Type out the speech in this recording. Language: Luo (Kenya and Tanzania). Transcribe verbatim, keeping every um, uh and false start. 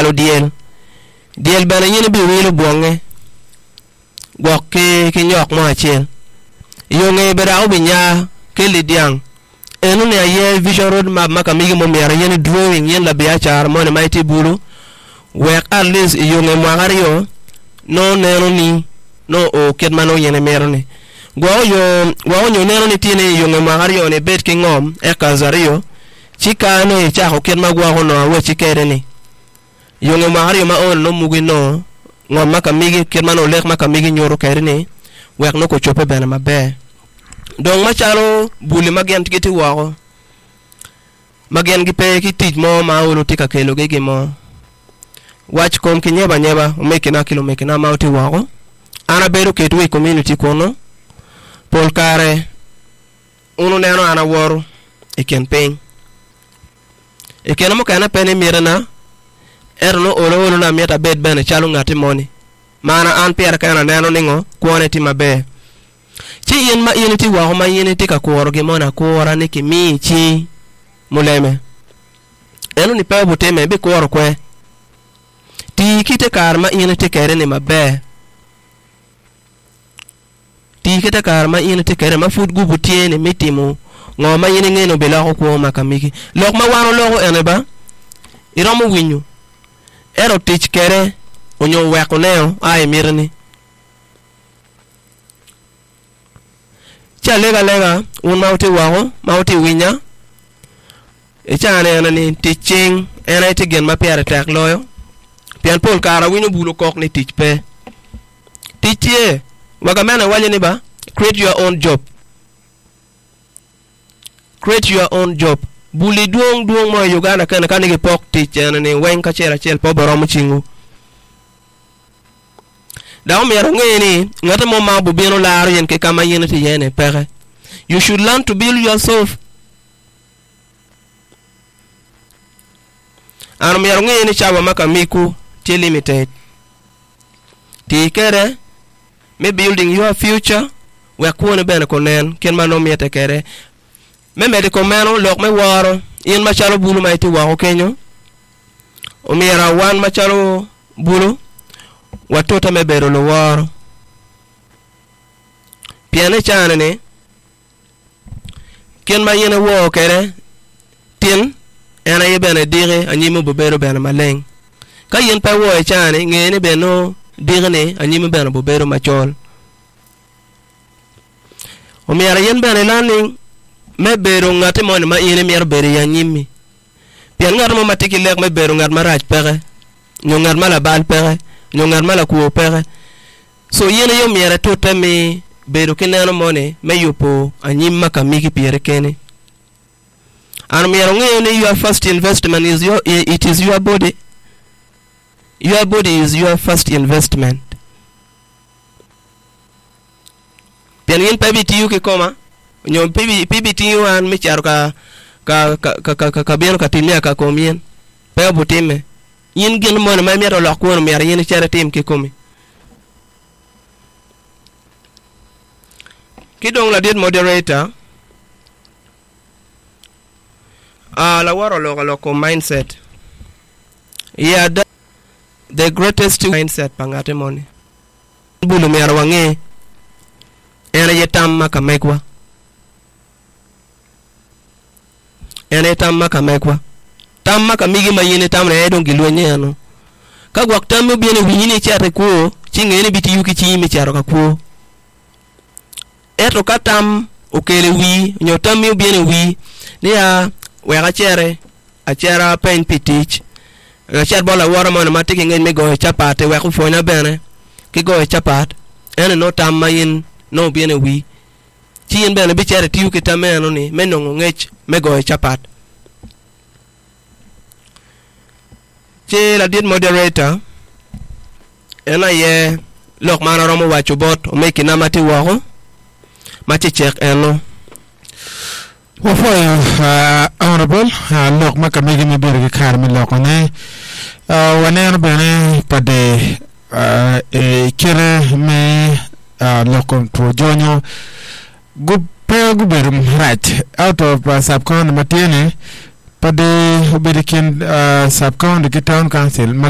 malo diel diel bana yene bi wilo bonge gok ke ke nyok mo achiel yonge bera obinya kele diang enu ne ye vision road map maka migi mo miara yene drawing yen la biya char mo ne maiti bulu wek at least yonge mo agario no neno ni no o ket mano yene mero ne gwa yo gwa yo neno ni tiene yonge mo agario ne bet ki ngom e kazario chika no e chako ket magwa ho no we chikere ni yonge mo agario ma on no mugi no ngom maka migi ket mano lek maka migi nyoro kere ni wek no ko chope bena mabe dong machalo buli magen tikiti wako magen gi pe ki tij mo ma olo tika kelo ge mo wach kom ki nyeba nyeba umeke na kilo meke na mauti wako ana beru ketu we community kono pol kare unu neno ana woru e campaign e kena mo kana pene mirana erno olo olo na mieta bed bene chalo ngati moni mana an pier kana neno ningo kuone ti mabe chi yen ma yen ti wa ma yen ti ka kuoro ge mona kuora ni ki mi chi muleme eno ni pe buteme be kuoro kwe ti kite kar ma yen ti kere ni mabe ti kite kar ma yen ti kere ma fut gubu tiene mitimo ngo ma yen ngeno be la ko ko makamiki lok ma waro logo ene ba iromo winyu ero tich kere onyo weko neo ai mirni cha lega lega un mauti wago mauti winya e cha ne ni teaching ena ti gen ma piare tek loyo pian pol kara winyo bulu kok ni teach pe teachie waga mena wale ni ba create your own job create your own job buli duong duong mo Uganda kana kana ge pok teach ena ni wen ka chera chel po boro mo chingu daw mi range ni ngata mo ma bu bino laar yen ke kama yen ti yene pere you should learn to build yourself an mi range ni chawa maka miku ti limited ti kere me building your future we kuone bene konen ken mano mi te kere me me de komeno lok me waro yen ma chalo bulu mai ti wa kenyo o mi ra wan ma chalo bulu watota me bero lo waro piane chane ne ken ma yene wo kere tin ena ye bene dire anyimo bo bero bene maleng ka yen pa wo e chane ngene beno dire ne anyimo bene bo bero machol o mi ara yen bene lani me bero ngate mon ma yene mi ar bere yanyimi pian ngar mo matiki lek me bero ngar maraj pere nyo ngar mala bal pere nyongar mala ku opere so yene yo miere to teme bedo kenano mone me yupo anyim maka miki piere kene an miero ngene your first investment is your it is your body your body is your first investment pian yen pebi tiyu ke koma nyom pebi pebi tiyu an me charo ka ka ka ka ka bieno ka timia ka komien pe butime yin gen mon ma mi ro lo ko mi ar yin chere tim ki komi kidong la dit moderator a la waro lo lo ko mindset yeah the, the greatest mindset pangate moni bulu mi ar wange ene yetam maka mekwa ene tam maka mekwa tam maka migi ma yene tam re don gilwe nyano ka gwak tam mo biene winyini chate ko chingene biti yuki chi mi charo ka ko eto ka tam okele wi nyo tam mi biene wi ne ya we ga chere a chera pen pitich ga cher bola wara mon matiki ngene me go chapate we ko fona bene ki go chapat ene no tam ma yin no biene wi chi yen bene bi chere ti yuki tameno ni menno ngech me go chapat che la dit moderator ena ye lok mana romo wacho bot o meki na mati waho mati check eno wafo uh, honorable uh, lok maka megi me berge kar mi lok ne uh, waner bene pade uh, e kere me uh, lokom to jonyo gu pe gu berum right out of uh, subcon matiene pade obediken uh, subcon de town council